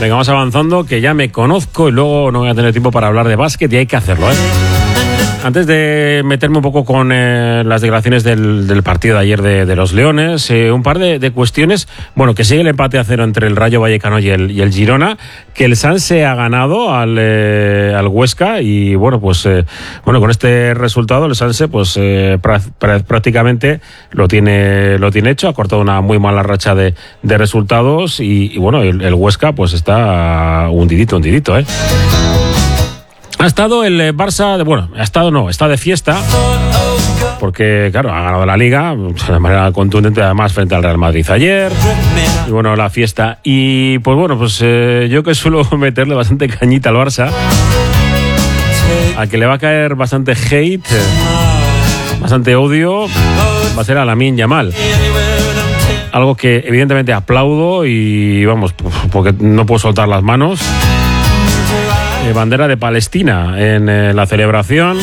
Venga, vamos avanzando, que ya me conozco y luego no voy a tener tiempo para hablar de básquet y hay que hacerlo, ¿eh? Antes de meterme un poco con las declaraciones del partido de ayer de los Leones, un par de cuestiones. Bueno, que sigue el empate a 0 entre el Rayo Vallecano y el Girona, que el Sanse ha ganado al Huesca y bueno, pues con este resultado el Sanse pues prácticamente lo tiene hecho, ha cortado una muy mala racha de resultados y bueno, el Huesca pues está hundidito, ¿eh? Ha estado el Barça, está de fiesta, porque claro, ha ganado la Liga de manera contundente, además frente al Real Madrid ayer, y bueno, la fiesta. Y pues bueno, pues yo que suelo meterle bastante cañita al Barça, al que le va a caer bastante hate, bastante odio, va a ser a Lamine Yamal. Algo que evidentemente aplaudo y vamos, porque no puedo soltar las manos. Bandera de Palestina en la celebración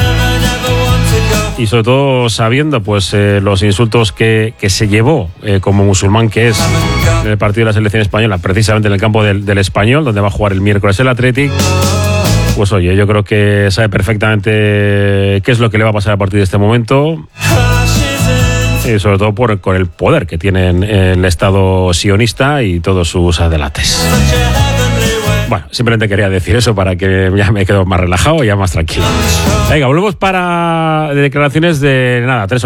y sobre todo sabiendo pues los insultos que se llevó como musulmán que es en el partido de la selección española, precisamente en el campo del Español, donde va a jugar el miércoles el Athletic. Pues oye, yo creo que sabe perfectamente qué es lo que le va a pasar a partir de este momento, y sobre todo con el poder que tiene el Estado sionista y todos sus adelates. Bueno, simplemente quería decir eso para que ya me quedo más relajado y ya más tranquilo. Venga, volvemos para declaraciones de 3